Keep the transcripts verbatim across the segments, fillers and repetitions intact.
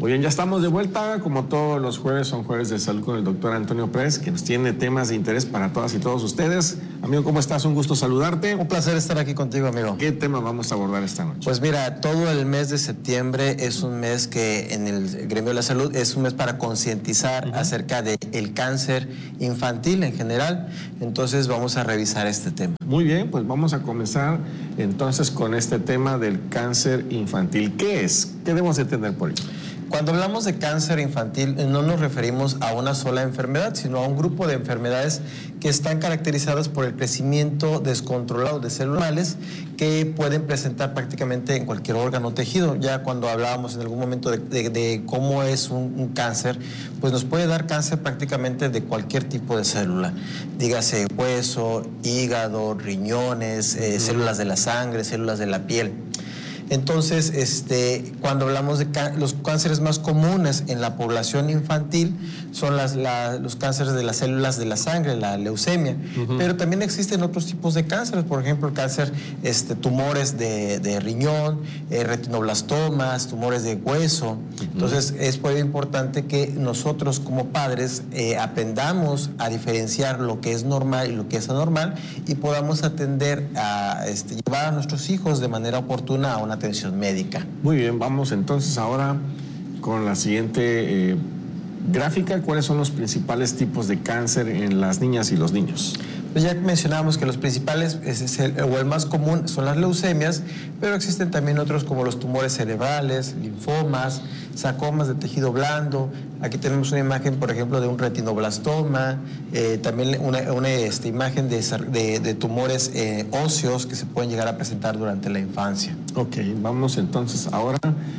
Muy bien, ya estamos de vuelta, como todos los jueves, son jueves de salud con el doctor Antonio Press, que nos tiene temas de interés para todas y todos ustedes. Amigo, ¿cómo estás? Un gusto saludarte. Un placer estar aquí contigo, amigo. ¿Qué tema vamos a abordar esta noche? Pues mira, todo el mes de septiembre es un mes que en el gremio de la salud es un mes para concientizar uh-huh. acerca del cáncer infantil en general. Entonces vamos a revisar este tema. Muy bien, pues vamos a comenzar entonces con este tema del cáncer infantil. ¿Qué es? ¿Qué debemos entender por ello? Cuando hablamos de cáncer infantil no nos referimos a una sola enfermedad, sino a un grupo de enfermedades que están caracterizadas por el crecimiento descontrolado de células que pueden presentar prácticamente en cualquier órgano o tejido. Ya cuando hablábamos en algún momento de, de, de cómo es un, un cáncer, pues nos puede dar cáncer prácticamente de cualquier tipo de célula. Dígase hueso, hígado, riñones, eh, células de la sangre, células de la piel. Entonces, este, cuando hablamos de los cánceres más comunes en la población infantil son las, la, los cánceres de las células de la sangre, la leucemia, uh-huh. pero también existen otros tipos de cánceres, por ejemplo, el cáncer, este, tumores de, de riñón, eh, retinoblastomas, tumores de hueso. Uh-huh. Entonces, es muy importante que nosotros como padres eh, aprendamos a diferenciar lo que es normal y lo que es anormal y podamos atender a este, llevar a nuestros hijos de manera oportuna a una atención médica. Muy bien, vamos entonces ahora con la siguiente eh, gráfica. ¿Cuáles son los principales tipos de cáncer en las niñas y los niños? Pues ya mencionamos que los principales es el, o el más común son las leucemias, pero existen también otros como los tumores cerebrales, linfomas, sarcomas de tejido blando. Aquí tenemos una imagen, por ejemplo, de un retinoblastoma, eh, también una, una este, imagen de, de, de tumores eh, óseos que se pueden llegar a presentar durante la infancia. Ok, vamos entonces ahora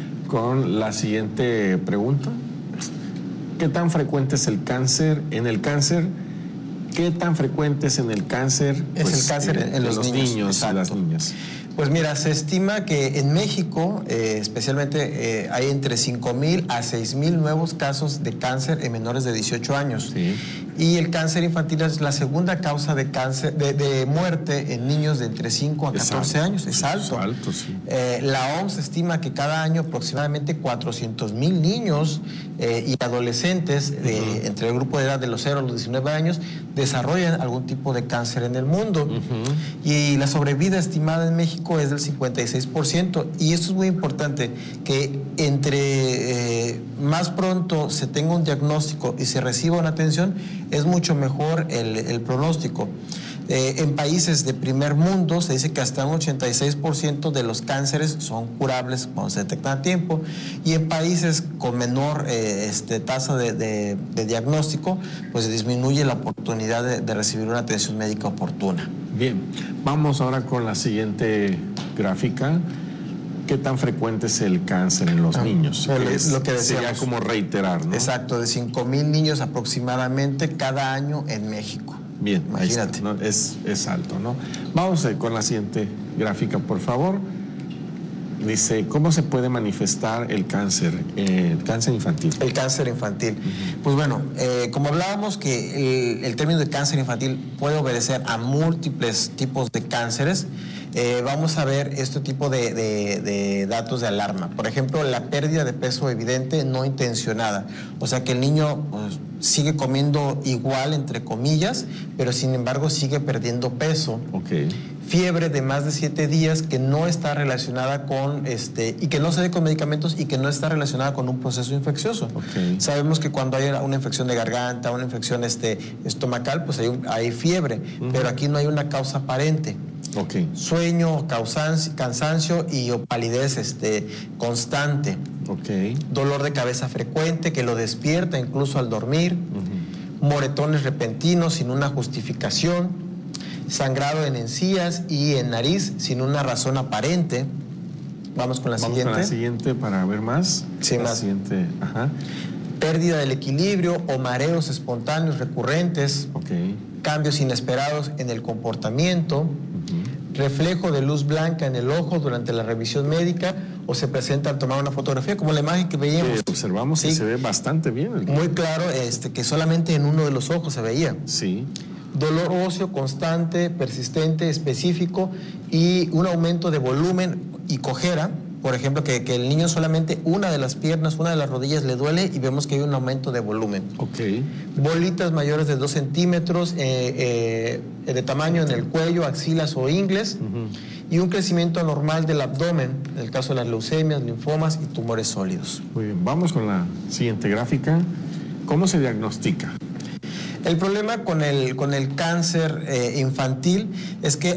con la siguiente pregunta. ¿Qué tan frecuente es el cáncer en el cáncer? ¿Qué tan frecuente es en el cáncer? Es pues, el cáncer en, en, en los, los niños, niños y las niñas. Pues mira, se estima que en México, eh, especialmente, eh, hay entre cinco mil a seis mil nuevos casos de cáncer en menores de dieciocho años. Sí. Y el cáncer infantil es la segunda causa de cáncer de, de muerte en niños de entre cinco a catorce años. Es alto. Es alto, sí. Eh, la O M S estima que cada año aproximadamente cuatrocientos mil niños eh, y adolescentes de, uh-huh. entre el grupo de edad de los cero a los diecinueve años desarrollan algún tipo de cáncer en el mundo. Uh-huh. Y la sobrevida estimada en México es del cincuenta y seis por ciento. Y esto es muy importante, que entre eh, más pronto se tenga un diagnóstico y se reciba una atención, es mucho mejor el, el pronóstico. Eh, en países de primer mundo se dice que hasta un ochenta y seis por ciento de los cánceres son curables cuando se detectan a tiempo, y en países con menor eh, este, tasa de, de, de diagnóstico, pues disminuye la oportunidad de, de recibir una atención médica oportuna. Bien, vamos ahora con la siguiente gráfica. ¿Qué tan frecuente es el cáncer en los ah, niños? Que es, lo que decíamos. Sería como reiterar, ¿no? Exacto, de cinco mil niños aproximadamente cada año en México. Bien, imagínate. Está, ¿no? es, es alto, ¿no? Vamos con la siguiente gráfica, por favor. Dice, ¿cómo se puede manifestar el cáncer, eh, el cáncer infantil? El cáncer infantil. Uh-huh. Pues bueno, eh, como hablábamos que el, el término de cáncer infantil puede obedecer a múltiples tipos de cánceres, eh, vamos a ver este tipo de, de, de datos de alarma. Por ejemplo, la pérdida de peso evidente no intencionada. O sea que el niño pues, sigue comiendo igual, entre comillas, pero sin embargo sigue perdiendo peso. Okay. Fiebre de más de siete días que no está relacionada con, este, y que no se dé con medicamentos y que no está relacionada con un proceso infeccioso. Okay. Sabemos que cuando hay una infección de garganta, una infección este, estomacal, pues hay, un, hay fiebre, uh-huh. pero aquí no hay una causa aparente. Okay. Sueño, cansancio y o palidez este, constante. Okay. Dolor de cabeza frecuente que lo despierta incluso al dormir. Uh-huh. Moretones repentinos sin una justificación. Sangrado en encías y en nariz sin una razón aparente. Vamos con la Vamos siguiente. Con la siguiente para ver más. Sí, la más. Siguiente. Ajá. Pérdida del equilibrio o mareos espontáneos recurrentes. Okay. Cambios inesperados en el comportamiento. Uh-huh. Reflejo de luz blanca en el ojo durante la revisión médica o se presenta al tomar una fotografía, como la imagen que veíamos. Sí, observamos sí. que se ve bastante bien. Muy claro, este, que solamente en uno de los ojos se veía. Sí. Dolor óseo constante, persistente, específico y un aumento de volumen y cojera Por ejemplo, que, que el niño solamente una de las piernas, una de las rodillas le duele y vemos que hay un aumento de volumen. Ok. Bolitas mayores de dos centímetros eh, eh, de tamaño en el cuello, axilas o ingles. Uh-huh. Y un crecimiento anormal del abdomen, en el caso de las leucemias, linfomas y tumores sólidos. Muy bien, vamos con la siguiente gráfica. ¿Cómo se diagnostica? El problema con el, con el cáncer eh, infantil es que